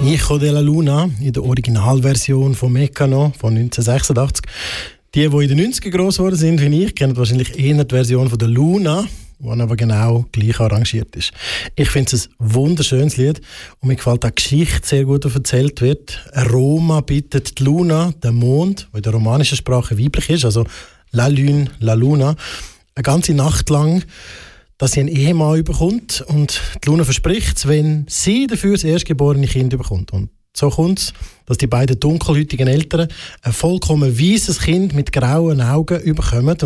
Hijo de la Luna in der Originalversion von Mecano von 1986. Die in den 90ern gross geworden sind, wie ich, kennen wahrscheinlich eher die Version von der Luna, die aber genau gleich arrangiert ist. Ich finde es ein wunderschönes Lied und mir gefällt auch die Geschichte sehr gut, die erzählt wird. Roma bittet die Luna, den Mond, der in der romanischen Sprache weiblich ist, also La Lune, La Luna, eine ganze Nacht lang, dass sie einen Ehemann bekommt und die Luna verspricht es, wenn sie dafür das erstgeborene Kind bekommt. Und so kommt es, dass die beiden dunkelhäutigen Eltern ein vollkommen weißes Kind mit grauen Augen bekommen.